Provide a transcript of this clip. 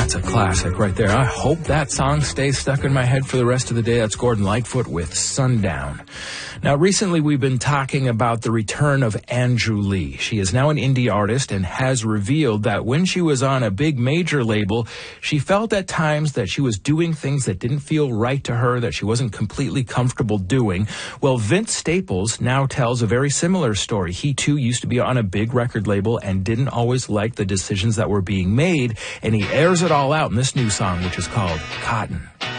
That's a classic right there. I hope that song stays stuck in my head for the rest of the day. That's Gordon Lightfoot with Sundown. Now, recently we've been talking about the return of Andrew Lee. She is now an indie artist and has revealed that when she was on a big major label, she felt at times that she was doing things that didn't feel right to her, that she wasn't completely comfortable doing. Well, Vince Staples now tells a very similar story. He too used to be on a big record label and didn't always like the decisions that were being made, and he airs it all out in this new song, which is called Cotton.